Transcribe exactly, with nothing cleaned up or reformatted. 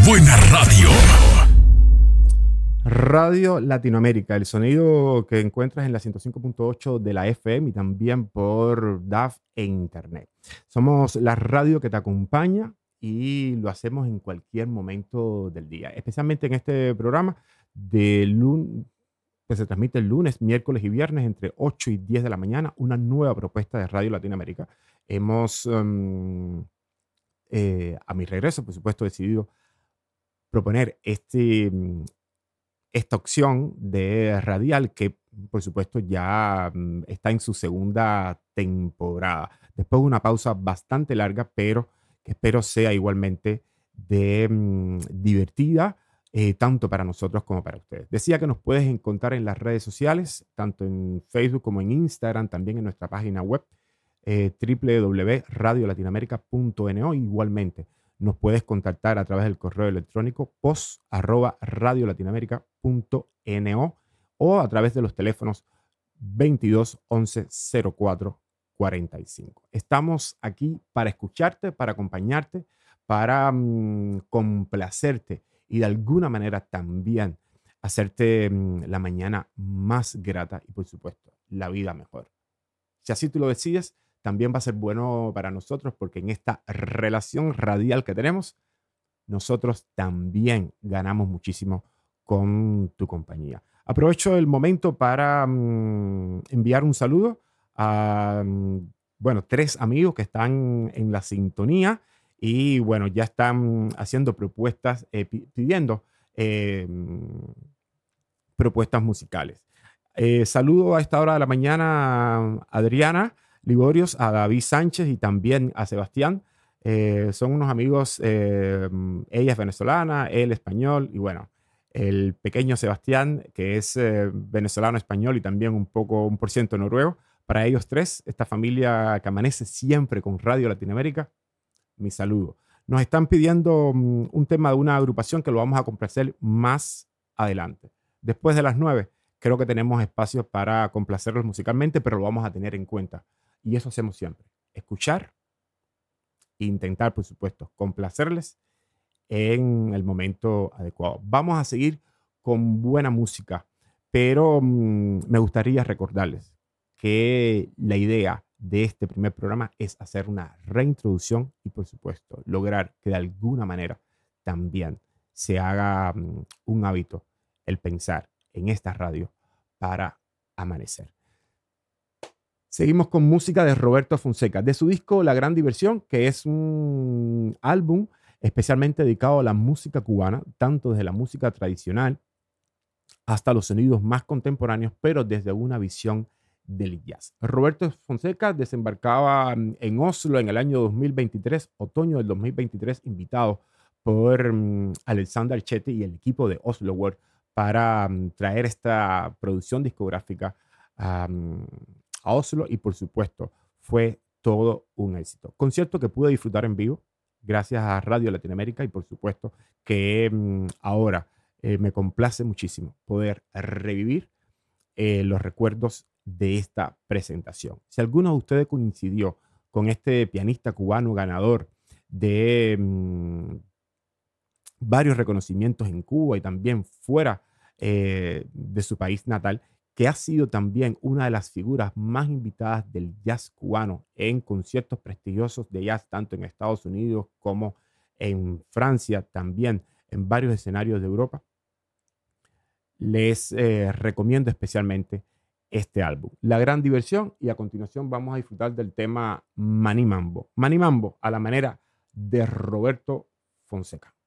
buena radio. Radio Latinoamérica, el sonido que encuentras en la ciento cinco punto ocho de la F M y también por D A F e Internet. Somos la radio que te acompaña y lo hacemos en cualquier momento del día, especialmente en este programa de lunes, que se transmite el lunes, miércoles y viernes entre ocho y diez de la mañana, una nueva propuesta de Radio Latinoamérica. Hemos, um, eh, a mi regreso, por supuesto, decidido proponer este... Um, esta opción de radial que, por supuesto, ya mm, está en su segunda temporada. Después de una pausa bastante larga, pero que espero sea igualmente de mm, divertida, eh, tanto para nosotros como para ustedes. Decía que nos puedes encontrar en las redes sociales, tanto en Facebook como en Instagram, también en nuestra página web, eh, w w w punto radio latinoamerica punto n o. Igualmente, nos puedes contactar a través del correo electrónico post arroba radio latinoamerica punto n o o a través de los teléfonos veintidós once cero cuatro cuarenta y cinco. Estamos aquí para escucharte, para acompañarte, para mmm, complacerte y de alguna manera también hacerte mmm, la mañana más grata y por supuesto la vida mejor. Si así tú lo decides, también va a ser bueno para nosotros porque en esta relación radial que tenemos, nosotros también ganamos muchísimo con tu compañía. Aprovecho el momento para um, enviar un saludo a, um, bueno, tres amigos que están en la sintonía y, bueno, ya están haciendo propuestas, eh, pidiendo eh, propuestas musicales. Eh, saludo a esta hora de la mañana a Adriana Liborios, a David Sánchez y también a Sebastián. Eh, son unos amigos, eh, ella es venezolana, él español y bueno, el pequeño Sebastián, que es eh, venezolano español y también un poco, un por ciento noruego. Para ellos tres, esta familia que amanece siempre con Radio Latinoamérica, mi saludo. Nos están pidiendo um, un tema de una agrupación que lo vamos a complacer más adelante. Después de las nueve, creo que tenemos espacios para complacerlos musicalmente, pero lo vamos a tener en cuenta. Y eso hacemos siempre. Escuchar e intentar, por supuesto, complacerles en el momento adecuado. Vamos a seguir con buena música, pero mmm, me gustaría recordarles que la idea de este primer programa es hacer una reintroducción y, por supuesto, lograr que de alguna manera también se haga um, un hábito el pensar en esta radio para amanecer. Seguimos con música de Roberto Fonseca, de su disco La Gran Diversión, que es un álbum especialmente dedicado a la música cubana, tanto desde la música tradicional hasta los sonidos más contemporáneos, pero desde una visión del jazz. Roberto Fonseca desembarcaba en Oslo en el año dos mil veintitrés, otoño del dos mil veintitrés, invitado por um, Alexander Chetty y el equipo de Oslo World para um, traer esta producción discográfica um, a Oslo y por supuesto fue todo un éxito. Concierto que pude disfrutar en vivo gracias a Radio Latinoamérica y por supuesto que um, ahora eh, me complace muchísimo poder revivir eh, los recuerdos de esta presentación. Si alguno de ustedes coincidió con este pianista cubano ganador de um, varios reconocimientos en Cuba y también fuera eh, de su país natal, que ha sido también una de las figuras más invitadas del jazz cubano en conciertos prestigiosos de jazz, tanto en Estados Unidos como en Francia, también en varios escenarios de Europa, les eh, recomiendo especialmente este álbum, La Gran Diversión, y a continuación vamos a disfrutar del tema Mani Mambo. Mani Mambo a la manera de Roberto Fonseca.